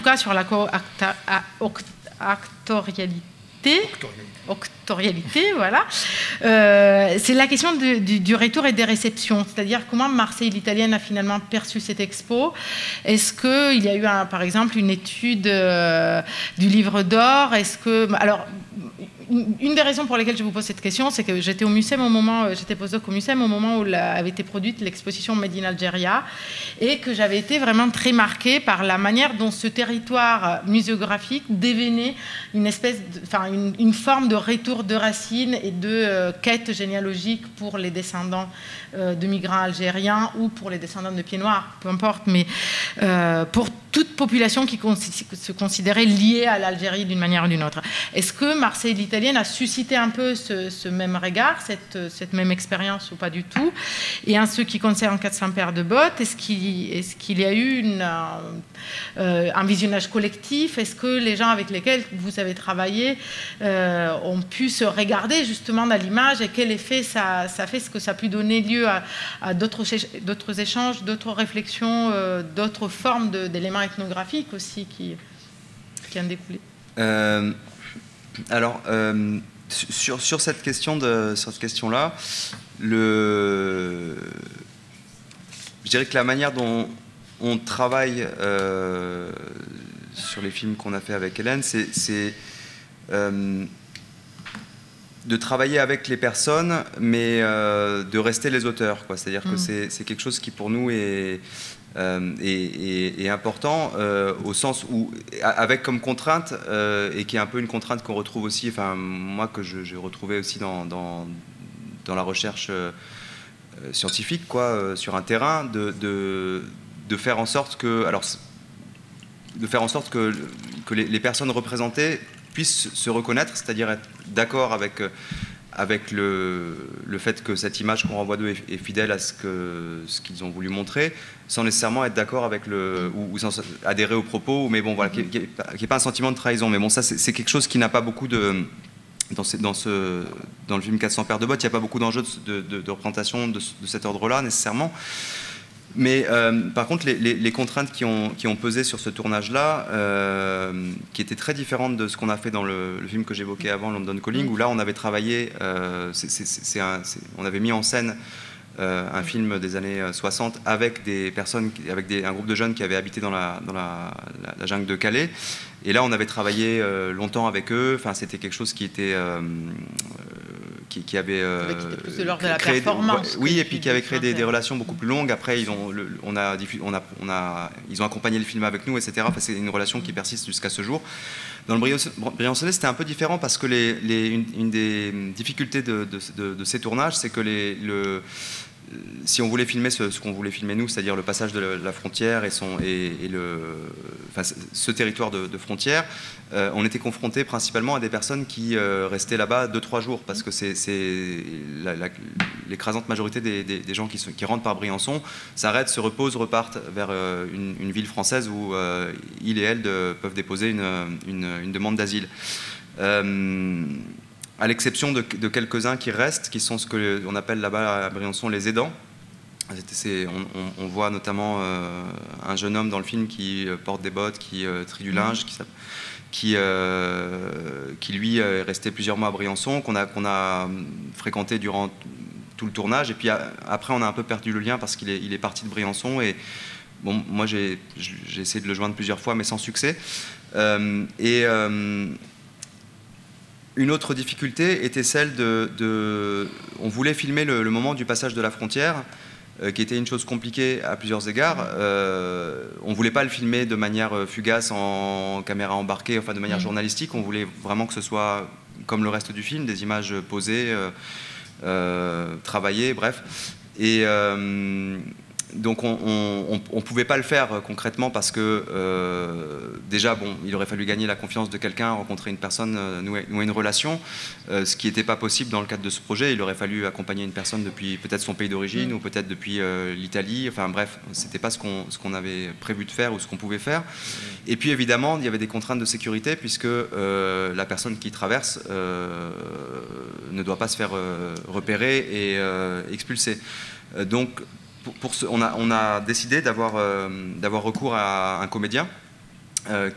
cas sur la actorialité, voilà. C'est la question du retour et des réceptions, c'est-à-dire comment Marseille l'Italienne a finalement perçu cette expo. Est-ce qu'il y a eu, par exemple, une étude du livre d'or? Alors, une des raisons pour lesquelles je vous pose cette question, c'est que j'étais j'étais postdoc au Mucem au moment où avait été produite l'exposition Made in Algeria, et que j'avais été vraiment très marquée par la manière dont ce territoire muséographique devenait une forme de retour de racines et de quête généalogique pour les descendants de migrants algériens ou pour les descendants de Pieds Noirs, peu importe, mais pour toute population qui se considérait liée à l'Algérie d'une manière ou d'une autre. Est-ce que Marseille l'Italienne a suscité un peu ce même regard, cette même expérience ou pas du tout? Et en ce qui concerne 400 paires de bottes, est-ce qu'il y a eu un visionnage collectif? Est-ce que les gens avec lesquels vous avez travaillé ont pu se regarder justement dans l'image, et quel effet ça fait? Est-ce que ça a pu donner lieu à d'autres échanges, d'autres réflexions, d'autres formes d'éléments ethnographiques aussi qui en découlaient? Alors, sur cette question-là, je dirais que la manière dont on travaille sur les films qu'on a fait avec Hélène, c'est de travailler avec les personnes, mais de rester les auteurs, quoi. C'est-à-dire que c'est quelque chose qui, pour nous, est important, au sens où, avec comme contrainte, et qui est un peu une contrainte qu'on retrouve aussi, enfin moi que j'ai retrouvé aussi dans la recherche scientifique, quoi, sur un terrain, de faire en sorte que, les personnes représentées puissent se reconnaître, c'est-à-dire être d'accord avec le fait que cette image qu'on renvoie d'eux est fidèle à ce qu'ils ont voulu montrer, sans nécessairement être d'accord avec ou sans adhérer aux propos, mais bon, voilà, qu'il n'y ait pas un sentiment de trahison. Mais bon, ça, c'est quelque chose qui n'a pas beaucoup de... Dans le film 400 paires de bottes, il n'y a pas beaucoup d'enjeux de représentation de cet ordre-là, nécessairement. Mais par contre, les contraintes qui ont pesé sur ce tournage-là, qui étaient très différentes de ce qu'on a fait dans le film que j'évoquais avant, London Calling, où là, on avait travaillé, on avait mis en scène un film des années 60 avec des personnes, un groupe de jeunes qui avaient habité dans la jungle de Calais. Et là, on avait travaillé longtemps avec eux. Enfin, c'était quelque chose qui était... qui avait plus de l'ordre de la performance. Oui, et puis qui avait créé des relations beaucoup plus longues. Après, ils ont accompagné le film avec nous, etc. Enfin, c'est une relation qui persiste jusqu'à ce jour. Dans le Briançonnais, c'était un peu différent parce que une des difficultés de ces tournages, c'est que si on voulait filmer ce qu'on voulait filmer nous, c'est-à-dire le passage de la frontière et ce territoire de frontière, on était confronté principalement à des personnes qui restaient là-bas 2-3 jours, parce que c'est l'écrasante majorité des gens qui rentrent par Briançon s'arrêtent, se reposent, repartent vers une ville française où ils et elles peuvent déposer une demande d'asile. À l'exception de quelques-uns qui restent, qui sont ce qu'on appelle là-bas à Briançon les aidants. On voit notamment un jeune homme dans le film qui porte des bottes, qui trie du linge, qui lui est resté plusieurs mois à Briançon, qu'on a fréquenté durant tout le tournage. Et puis après, on a un peu perdu le lien parce qu'il est parti de Briançon. Et bon, moi, j'ai essayé de le joindre plusieurs fois, mais sans succès. Une autre difficulté était celle on voulait filmer le moment du passage de la frontière, qui était une chose compliquée à plusieurs égards. On ne voulait pas le filmer de manière fugace, en caméra embarquée, enfin de manière journalistique. On voulait vraiment que ce soit comme le reste du film, des images posées, travaillées, bref. Et donc on ne pouvait pas le faire concrètement parce que déjà, bon, il aurait fallu gagner la confiance de quelqu'un, rencontrer une personne, nouer une relation, ce qui n'était pas possible dans le cadre de ce projet. Il aurait fallu accompagner une personne depuis peut-être son pays d'origine ou peut-être depuis l'Italie. Enfin bref, c'était pas ce qu'on avait prévu de faire ou ce qu'on pouvait faire. Et puis évidemment, il y avait des contraintes de sécurité puisque la personne qui traverse ne doit pas se faire repérer et expulser. Donc on a décidé d'avoir recours à un comédien